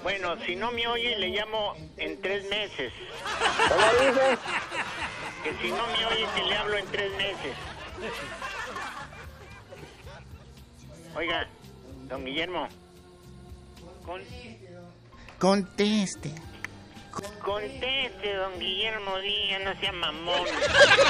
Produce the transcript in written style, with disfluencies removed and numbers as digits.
Bueno, si no me oye, le llamo en 3 meses. ¿Cómo dice? Que si no me oye, que le hablo en 3 meses. Oiga, don Guillermo. Conteste. Conteste, don Guillermo Díaz, no sea mamón.